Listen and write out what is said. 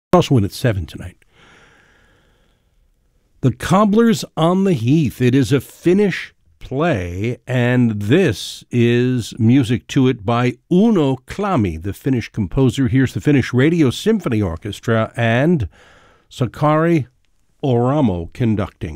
Also win at 7 tonight. The Cobblers on the Heath. It is a Finnish play, and this is music to it by Uno Klami, the Finnish composer. Here's the Finnish Radio Symphony Orchestra and Sakari Oramo conducting.